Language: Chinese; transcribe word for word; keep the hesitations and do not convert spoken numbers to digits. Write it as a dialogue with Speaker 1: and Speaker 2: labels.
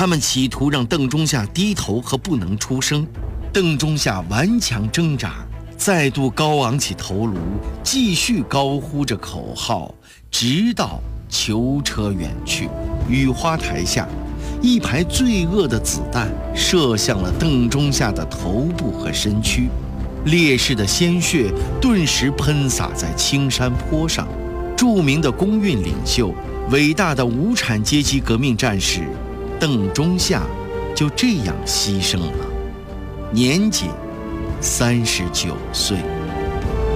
Speaker 1: 他们企图让邓中夏低头和不能出声。邓中夏顽强挣扎，再度高昂起头颅，继续高呼着口号，直到囚车远去。雨花台下，一排罪恶的子弹射向了邓中夏的头部和身躯，烈士的鲜血顿时喷洒在青山坡上。著名的工运领袖，伟大的无产阶级革命战士邓中夏就这样牺牲了，年仅三十九岁。